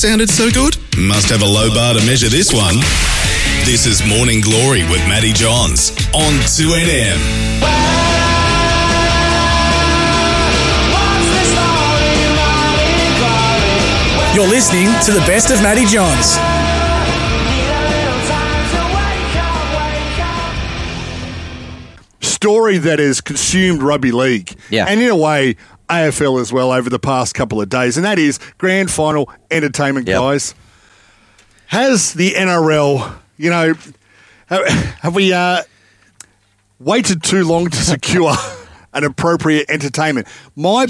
Sounded so good? Must have a low bar to measure this one. This is Morning Glory with Matty Johns on 2NM. You're listening to the best of Matty Johns. Story that has consumed rugby league. Yeah. And in a way, AFL as well over the past couple of days. And that is grand final entertainment, guys. Has the NRL, have we waited too long to secure an appropriate entertainment? My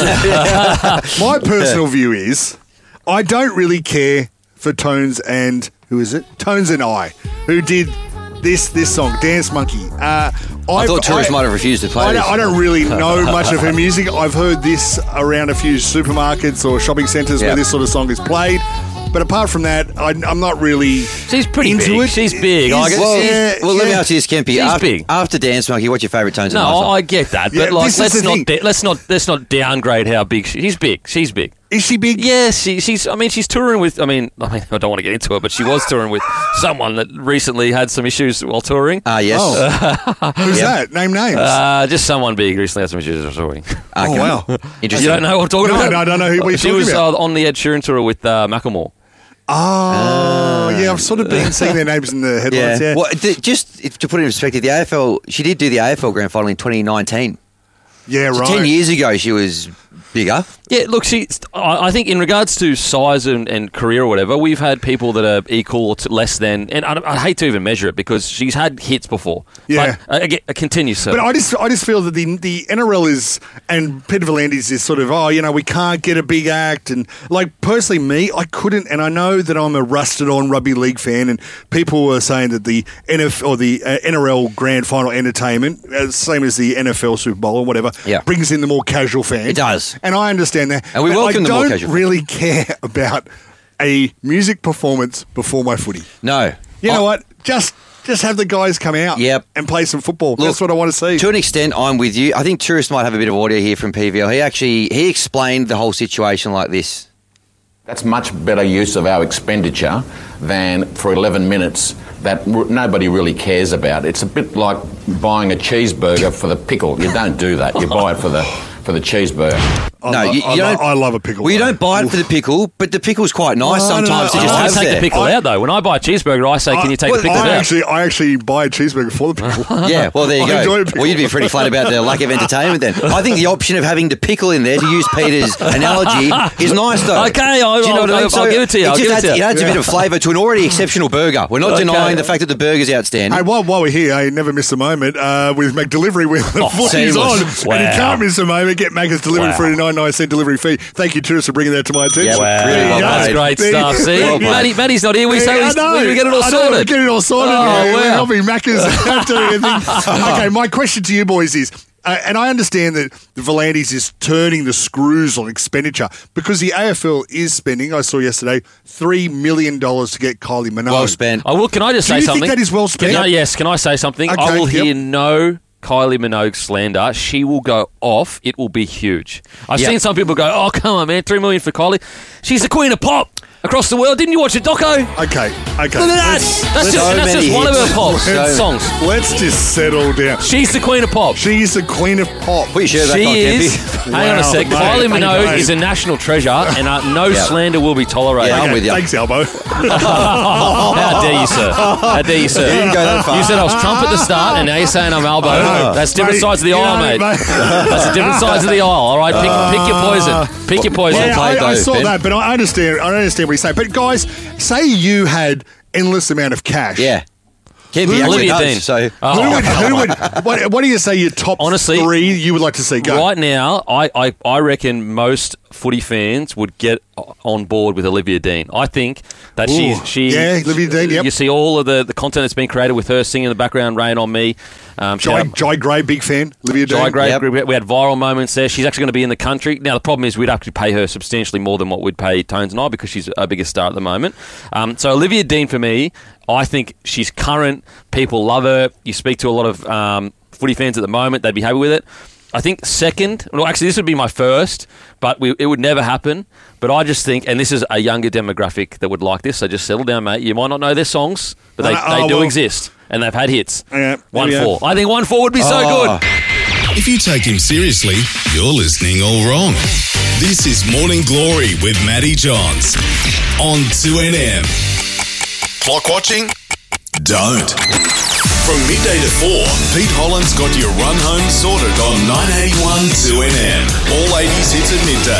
personal view is I don't really care for Tones and, who is it? Tones and I, who did this song, Dance Monkey. I thought Tourist might have refused to play this. I don't really know much of her music. I've heard this around a few supermarkets or shopping centres where this sort of song is played. But apart from that, I'm not really She's pretty into big. it. She's big. Let me ask you this, Kempy. She's big. After Dance Monkey, what's your favourite Tones and I No, song? I get that, Yeah, but like, this is the let's not downgrade how big she's big. She's big. Is she big? Yeah, she's. I mean, she's touring with. I don't want to get into it, but she was touring with someone that recently had some issues while touring. Yes. Who's that? Name names. Just someone big recently had some issues while touring. Oh, wow. Interesting. You don't know what I'm talking about? No, I don't know who you're She talking was about. on the Ed Sheeran tour with Macklemore. Yeah, I've sort of been seeing their names in the headlines, yeah. Well, just to put it in perspective, the AFL, she did do the AFL Grand Final in 2019. Yeah, So right. 10 years ago, she was bigger. Yeah, look, I think in regards to size and career or whatever, we've had people that are equal or less than, and I hate to even measure it because she's had hits before. Yeah. But, again, continue, sir. But I just feel that the NRL is, and Peter V'landys is sort of, we can't get a big act. And like personally me, I couldn't, and I know that I'm a rusted on rugby league fan, and people were saying that the NRL Grand Final entertainment, same as the NFL Super Bowl or whatever, brings in the more casual fan. It does. And I understand that. And we welcome the more I casual don't really care about a music performance before my footy. No. You know what? Just have the guys come out and play some football. That's what I want to see. To an extent, I'm with you. I think Tourist might have a bit of audio here from PVL. He explained the whole situation like this. That's much better use of our expenditure than for 11 minutes that nobody really cares about. It's a bit like buying a cheeseburger for the pickle. You don't do that. You buy it for the cheeseburger. I love a pickle. Well, you don't buy it for the pickle, but the pickle's quite nice sometimes to just I have take there. the pickle out, though. When I buy a cheeseburger, I say, can you take the pickle out? I actually buy a cheeseburger for the pickle. Yeah, well, there you I enjoy go. a pickle. Well, you'd be pretty flat about the lack of entertainment then. I think the option of having the pickle in there, to use Peter's analogy, is nice, though. Okay, I'll give it to you. It adds a bit of flavour to an already exceptional burger. We're not denying the fact that the burger's outstanding. Hey, while we're here, I never miss a moment with McDelivery when the footy's on. seamless. And you can't miss a moment. Get Macca's delivered for a 99-cent delivery fee. Thank you, Tourist, for bringing that to my attention. Yeah, wow. There you go. That's great There stuff. you- See, there you go. Matty's not here. We say we get it all sorted. We get it all sorted. Oh, wow. Helping Macca's doing everything. Okay, my question to you boys is, and I understand that the V'landys is turning the screws on expenditure because the AFL is spending, I saw yesterday, $3 million to get Kylie Minogue. Well spent. Can I just Do say you something? think that is well spent? Yes, can I say something? Okay, I will yep. hear no Kylie Minogue slander. She will go off. It will be huge. I've seen some people go, oh, come on, man, $3 million for Kylie. She's the queen of pop across the world. Didn't you watch the doco? Okay. Look at that. That's just one of her pop songs. Let's just settle down. She's the queen of pop. She's the queen of pop. Put your shirt back on, She is. Kempy. Hang on a sec. Wow, Kylie mate, Minogue mate. is a national treasure, and no slander will be tolerated. Yeah, I'm with you. Thanks, Albo. How dare you, sir? How dare you, sir? You didn't go that far. You said I was Trump at the start, and now you're saying I'm Albo. know. That's different Mate, sides of the you aisle, know, mate. mate. That's the different sides of the aisle. All right, pick your poison. Pick your poison. Yeah, played, I though, saw Ben. that, but I understand. I understand what you're saying. But guys, say you had endless amount of cash. Yeah. Kempy Olivia actually Dean. does, so... Who would? What do you say? Your top Honestly, 3 you would like to see go? Right now, I reckon most footy fans would get on board with Olivia Dean. I think that she yeah, Olivia Dean. Yep. You see all of the content that's been created with her singing in the background, Rain on Me. Jai Gray, big fan. Olivia Dean. Jai Gray, Yep. we had viral moments there. She's actually going to be in the country. Now, the problem is we'd have to pay her substantially more than what we'd pay Tones and I because she's a bigger star at the moment. So Olivia Dean, for me, I think she's current. People love her. You speak to a lot of footy fans at the moment. They'd be happy with it. I think second. Well, actually, this would be my first, but it would never happen. But I just think, and this is a younger demographic that would like this. So just settle down, mate. You might not know their songs, but they do exist, and they've had hits. Yeah, 1-4. I think 1-4 would be so good. If you take him seriously, you're listening all wrong. This is Morning Glory with Matty Johns on 2NM. Clock watching? Don't. From midday to 4, Pete Holland's got your run home sorted on 981 2NM. All 80s hits at midday.